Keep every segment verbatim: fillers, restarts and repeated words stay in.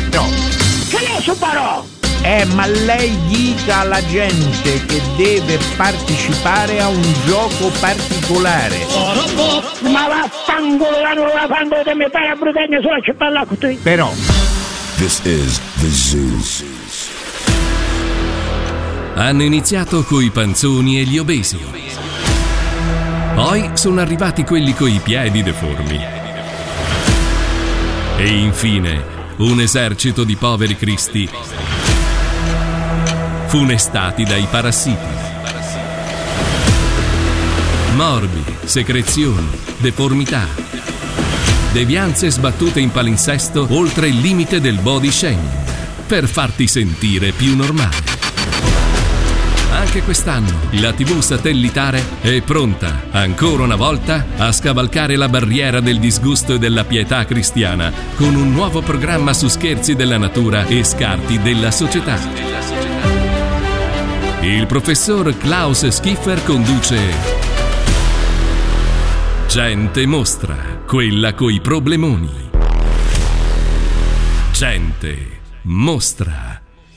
No. Che ne so parò? Eh, ma lei dica alla gente che deve partecipare a un gioco particolare. Ma vaffanculo, non la fanno che mi pare a Brutegna solo a parlare con te. Però This is the Zoo. Hanno iniziato coi panzoni e gli obesi. Poi sono arrivati quelli coi piedi deformi. E infine un esercito di poveri cristi funestati dai parassiti. Morbi, secrezioni, deformità, devianze sbattute in palinsesto oltre il limite del body shaming per farti sentire più normale. Anche quest'anno la tivù satellitare è pronta, ancora una volta, a scavalcare la barriera del disgusto e della pietà cristiana con un nuovo programma su scherzi della natura e scarti della società. Il professor Klaus Schiffer conduce Gente Mostra, quella coi problemoni. Gente Mostra.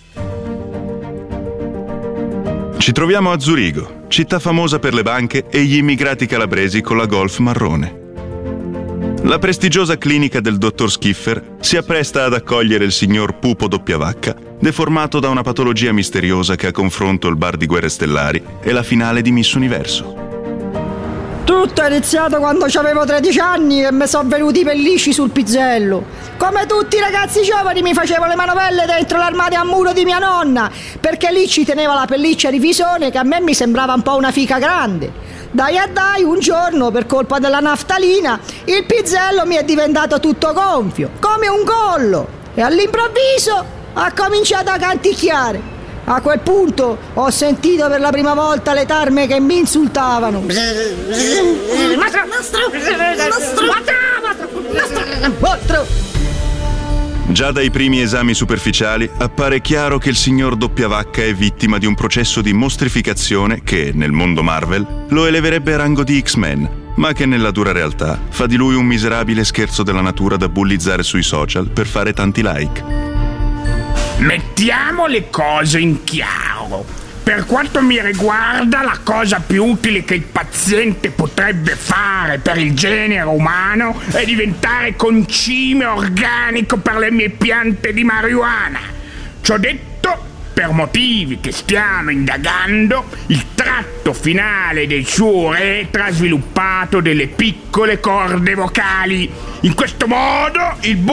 Ci troviamo a Zurigo, città famosa per le banche e gli immigrati calabresi con la Golf marrone. La prestigiosa clinica del dottor Schiffer si appresta ad accogliere il signor Pupo Doppiavacca, deformato da una patologia misteriosa che ha confronto il bar di Guerre Stellari e la finale di Miss Universo. Tutto è iniziato quando avevo tredici anni e mi sono venuti i pellicci sul pisello. Come tutti i ragazzi giovani mi facevo le manovelle dentro l'armadio a muro di mia nonna, perché lì ci teneva la pelliccia di Fisone che a me mi sembrava un po' una fica grande. Dai a dai, un giorno, per colpa della naftalina, il pisello mi è diventato tutto gonfio, come un collo, e all'improvviso ha cominciato a canticchiare. A quel punto ho sentito per la prima volta le tarme che mi insultavano. Mostro, mostro, mostro, mostro, Mostro! Già dai primi esami superficiali appare chiaro che il signor Doppiavacca è vittima di un processo di mostrificazione che, nel mondo Marvel, lo eleverebbe a rango di X-Men, ma che nella dura realtà fa di lui un miserabile scherzo della natura da bullizzare sui social per fare tanti like. Mettiamo le cose in chiaro. Per quanto mi riguarda, la cosa più utile che il paziente potrebbe fare per il genere umano è diventare concime organico per le mie piante di marijuana. Ciò detto, per motivi che stiamo indagando, il tratto finale del suo uretra ha sviluppato delle piccole corde vocali. In questo modo il